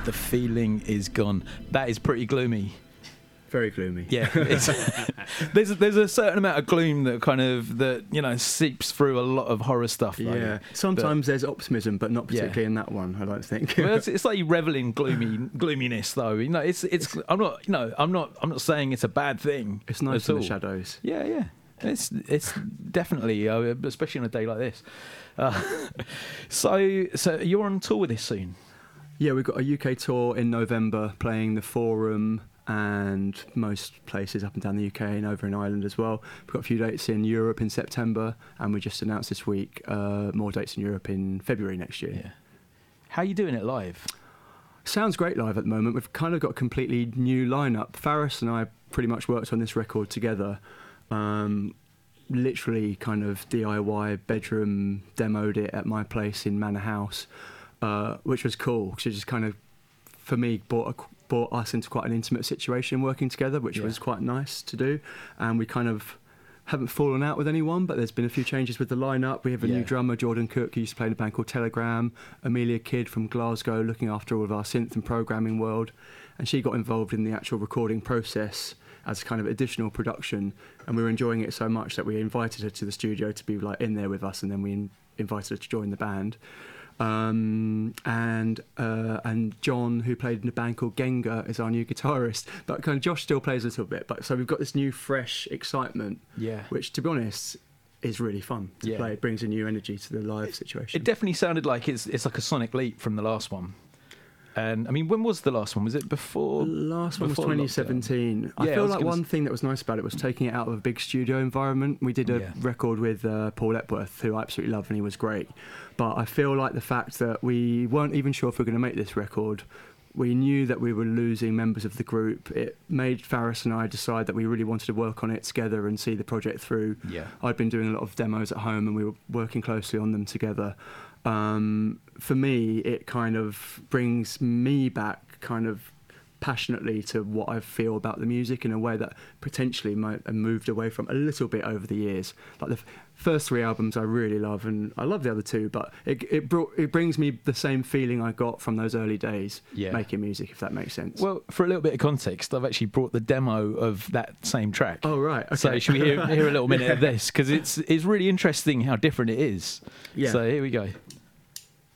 The feeling is gone. That is pretty gloomy. Very gloomy. Yeah, there's a certain amount of gloom that seeps through a lot of horror stuff. Though. Yeah, sometimes there's optimism, but not particularly in that one. I don't think. Well, it's like you revel in gloominess, though. It's. I'm not saying it's a bad thing. It's nice in the shadows. Yeah. It's definitely, especially on a day like this. So you're on tour with this soon. Yeah, we've got a UK tour in November, playing the Forum and most places up and down the UK and over in Ireland as well. We've got a few dates in Europe in September, and we just announced this week more dates in Europe in February next year. Yeah. How are you doing it live? Sounds great live at the moment. We've kind of got a completely new lineup. Faris and I pretty much worked on this record together. Literally kind of DIY bedroom demoed it at my place in Manor House, which was cool because it just kind of, for me, brought us into quite an intimate situation working together, which was quite nice to do. And we kind of haven't fallen out with anyone, but there's been a few changes with the lineup. We have a new drummer, Jordan Cook, who used to play in a band called Telegram, Amelia Kidd from Glasgow, looking after all of our synth and programming world, and she got involved in the actual recording process as kind of additional production, and we were enjoying it so much that we invited her to the studio to be like in there with us, and then we invited her to join the band. And John, who played in a band called Genga, is our new guitarist, but kind of Josh still plays a little bit, but so we've got this new fresh excitement, which to be honest is really fun to play. It brings a new energy to the live situation. It definitely sounded like it's like a sonic leap from the last one. And I mean, when was the last one? Was it before? The last one was 2017. I feel like one thing that was nice about it was taking it out of a big studio environment. We did a record with Paul Epworth, who I absolutely love, and he was great. But I feel like the fact that we weren't even sure if we were going to make this record, we knew that we were losing members of the group. It made Faris and I decide that we really wanted to work on it together and see the project through. Yeah. I'd been doing a lot of demos at home, and we were working closely on them together. For me, it kind of brings me back kind of passionately to what I feel about the music in a way that potentially might have moved away from a little bit over the years. Like the first three albums I really love, and I love the other two, but it brings me the same feeling I got from those early days making music, if that makes sense. Well, for a little bit of context, I've actually brought the demo of that same track. Oh, right. Okay. So should we hear a little minute of this? Because it's really interesting how different it is. Yeah. So here we go.